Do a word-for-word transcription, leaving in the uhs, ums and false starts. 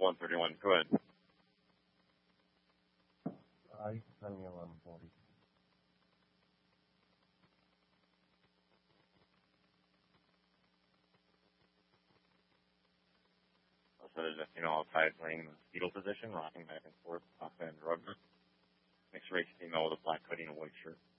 one thirty-one. Go ahead. Uh, you can send me eleven forty. Also, there's a female outside playing the fetal position, rocking back and forth, off and rubber. Mixed race female with a black hoodie and a white shirt.